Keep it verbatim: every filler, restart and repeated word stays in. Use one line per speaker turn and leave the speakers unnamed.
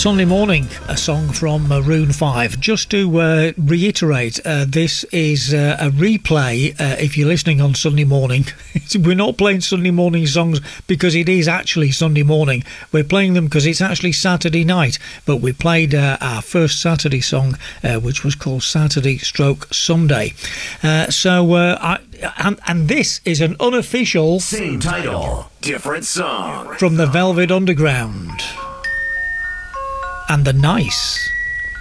Sunday Morning, a song from Maroon five. Just to uh, reiterate, uh, this is uh, a replay. Uh, if you're listening on Sunday morning, we're not playing Sunday morning songs because it is actually Sunday morning. We're playing them because it's actually Saturday night. But we played uh, our first Saturday song, uh, which was called Saturday Stroke Sunday. Uh, so, uh, I, and, and this is an unofficial...
Same title, different song.
From the Velvet Underground. And the Nice.